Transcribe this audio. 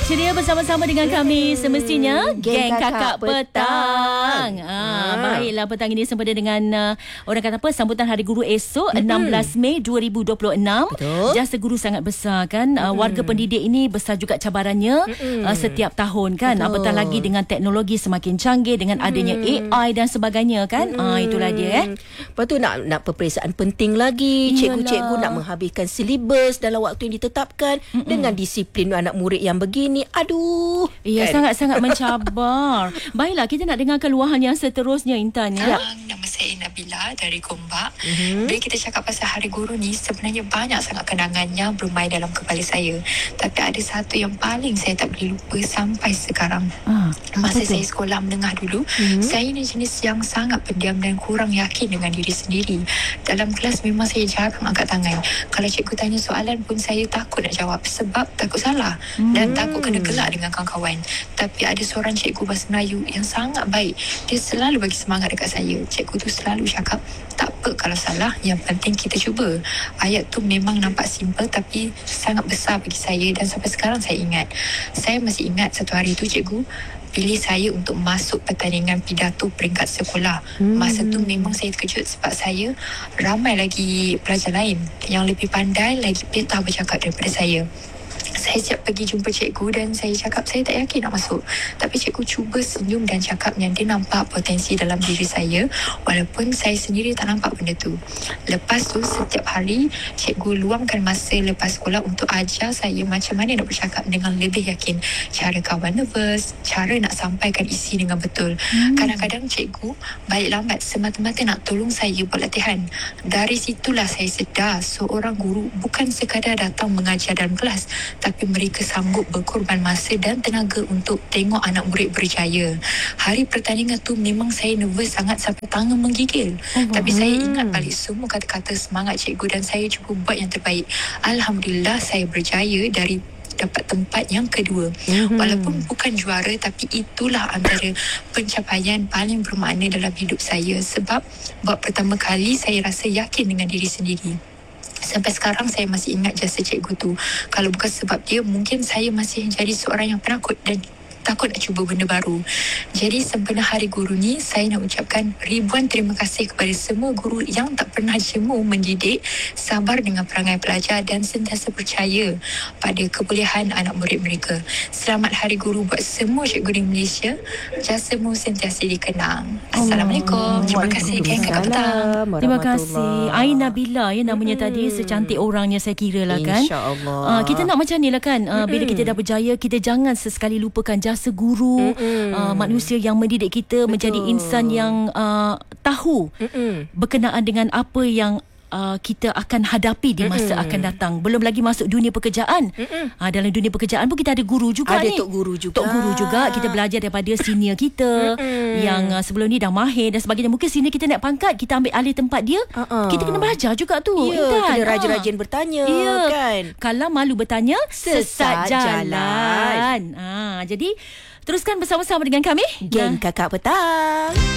Ceria bersama-sama dengan kami semestinya Geng Kakak Petang. Baiklah, petang ini sempena dengan orang kata apa, sambutan Hari Guru esok 16 Mei 2026. Betul. Jasa guru sangat besar kan. Warga pendidik ini besar juga cabarannya setiap tahun kan. Apatah lagi dengan teknologi semakin canggih, dengan adanya AI dan sebagainya kan. Itulah dia. Lepas tu nak peperiksaan penting lagi. Cikgu-cikgu nak menghabiskan silibus dalam waktu yang ditetapkan dengan disiplin anak murid yang begini. Aduh. Ya, sangat-sangat mencabar. Baiklah, kita nak dengar keluahan yang seterusnya, Intan. Ya. Nama saya Nabila dari Gombak. Bila kita cakap pasal Hari Guru ni, sebenarnya banyak sangat kenangan yang bermain dalam kepala saya. Tapi ada satu yang paling saya tak boleh lupa sampai sekarang. Masa saya sekolah menengah dulu, saya ni jenis yang sangat pendiam dan kurang yakin dengan diri sendiri. Dalam kelas memang saya jarang angkat tangan. Kalau cikgu tanya soalan pun saya takut nak jawab sebab takut salah dan takut kena gelak dengan kawan-kawan. Tapi ada seorang cikgu bahasa Melayu yang sangat baik. Dia selalu bagi semangat dekat saya. Cikgu tu selalu cakap, tak apa kalau salah, yang penting kita cuba. Ayat tu memang nampak simple tapi sangat besar bagi saya dan sampai sekarang saya ingat. Saya masih ingat satu hari tu cikgu pilih saya untuk masuk pertandingan pidato peringkat sekolah. Masa tu memang saya terkejut sebab saya ramai lagi pelajar lain yang lebih pandai, lagi pintar bercakap daripada saya. Saya siap pergi jumpa cikgu dan saya cakap saya tak yakin nak masuk. Tapi cikgu cuba senyum dan cakap yang dia nampak potensi dalam diri saya walaupun saya sendiri tak nampak benda tu. Lepas tu setiap hari cikgu luangkan masa lepas sekolah untuk ajar saya macam mana nak bercakap dengan lebih yakin, cara kawan nervous, cara nak sampaikan isi dengan betul. Kadang-kadang cikgu balik lambat semata-mata nak tolong saya buat latihan. Dari situlah saya sedar seorang guru bukan sekadar datang mengajar dalam kelas, tapi mereka sanggup berkorban masa dan tenaga untuk tengok anak murid berjaya. Hari pertandingan tu memang saya nervous sangat sampai tangan menggigil. Tapi saya ingat balik semua kata-kata semangat cikgu dan saya cuba buat yang terbaik. Alhamdulillah saya berjaya dari dapat tempat yang kedua. Walaupun bukan juara, tapi itulah antara pencapaian paling bermakna dalam hidup saya sebab buat pertama kali saya rasa yakin dengan diri sendiri. Sampai sekarang saya masih ingat jasa cikgu tu. Kalau bukan sebab dia, mungkin saya masih jadi seorang yang penakut dan takut nak cuba benda baru. Jadi sempena Hari Guru ni, saya nak ucapkan ribuan terima kasih kepada semua guru yang tak pernah jemu mendidik, sabar dengan perangai pelajar dan sentiasa percaya pada kebolehan anak murid mereka. Selamat Hari Guru buat semua cikgu di Malaysia. Jasamu sentiasa dikenang. Assalamualaikum. Terima kasih Geng Kakak Petang. Terima kasih. Aina Nabila ya namanya tadi, secantik orangnya saya kira lah kan. InsyaAllah. Kita nak macam ni lah kan. Bila kita dah berjaya, kita jangan sesekali lupakan jasa guru, manusia yang mendidik kita menjadi insan yang tahu berkenaan dengan apa yang kita akan hadapi di masa akan datang. Belum lagi masuk dunia pekerjaan. Dalam dunia pekerjaan pun kita ada guru juga ada ni. Tok Guru juga. Tok Guru juga. Kita belajar daripada senior kita yang sebelum ni dah mahir dan sebagainya. Mungkin senior kita naik pangkat, kita ambil alih tempat dia. Kita kena belajar juga tu. Kena rajin-rajin bertanya kan. Kalau malu bertanya, sesat jalan. Jadi teruskan bersama-sama dengan kami Geng Kakak Petang.